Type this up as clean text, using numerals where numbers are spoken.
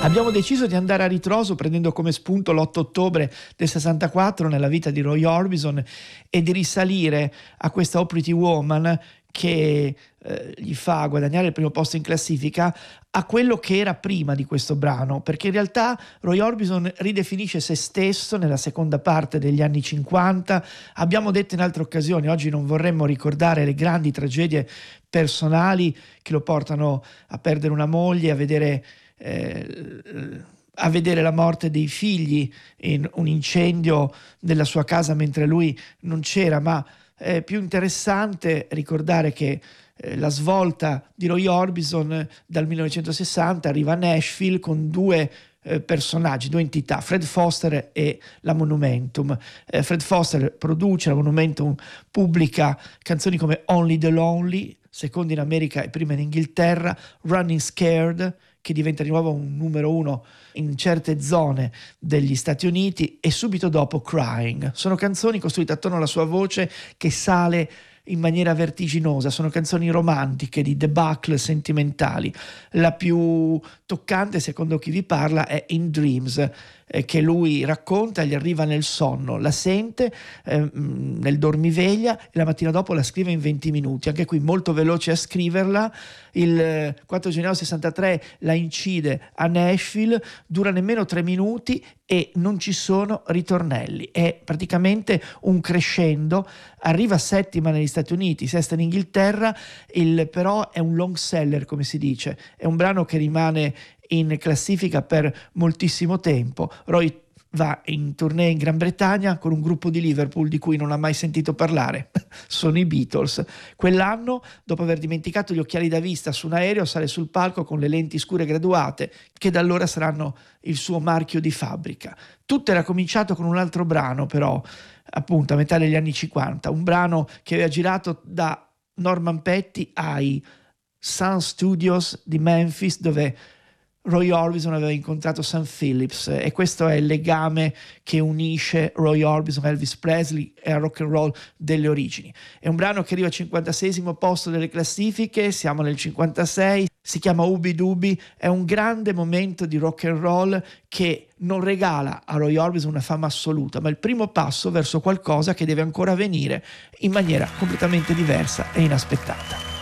Abbiamo deciso di andare a ritroso prendendo come spunto l'8 ottobre del 64 nella vita di Roy Orbison e di risalire a questa Oh Pretty Woman che gli fa guadagnare il primo posto in classifica a quello che era prima di questo brano, perché in realtà Roy Orbison ridefinisce se stesso nella seconda parte degli anni 50. Abbiamo detto in altre occasioni, oggi non vorremmo ricordare le grandi tragedie personali che lo portano a perdere una moglie, a vedere la morte dei figli in un incendio della sua casa mentre lui non c'era, ma è più interessante ricordare che la svolta di Roy Orbison dal 1960 arriva a Nashville con due personaggi, due entità, Fred Foster e la Monumentum. Fred Foster produce, la Monumentum pubblica canzoni come Only the Lonely, seconda in America e prima in Inghilterra, Running Scared, che diventa di nuovo un numero uno in certe zone degli Stati Uniti, e subito dopo Crying. Sono canzoni costruite attorno alla sua voce che sale in maniera vertiginosa, sono canzoni romantiche, di debacle sentimentali. La più toccante, secondo chi vi parla, è In Dreams, che lui racconta, gli arriva nel sonno, la sente nel dormiveglia e la mattina dopo la scrive in 20 minuti, anche qui molto veloce a scriverla. Il 4 gennaio 63 la incide a Nashville, dura nemmeno 3 minuti e non ci sono ritornelli, è praticamente un crescendo, arriva settima negli Stati Uniti, sesta in Inghilterra, però è un long seller, come si dice, è un brano che rimane in classifica per moltissimo tempo. Roy va in tournée in Gran Bretagna con un gruppo di Liverpool di cui non ha mai sentito parlare, sono i Beatles. Quell'anno, dopo aver dimenticato gli occhiali da vista su un aereo, sale sul palco con le lenti scure graduate, che da allora saranno il suo marchio di fabbrica. Tutto era cominciato con un altro brano, però, appunto a metà degli anni 50, un brano che aveva girato da Norman Petty ai Sun Studios di Memphis, dove Roy Orbison aveva incontrato Sam Phillips, e questo è il legame che unisce Roy Orbison, Elvis Presley e il rock and roll delle origini. È un brano che arriva al 56esimo posto delle classifiche, siamo nel 56, si chiama Ubi Dubi, è un grande momento di rock and roll che non regala a Roy Orbison una fama assoluta, ma il primo passo verso qualcosa che deve ancora venire in maniera completamente diversa e inaspettata.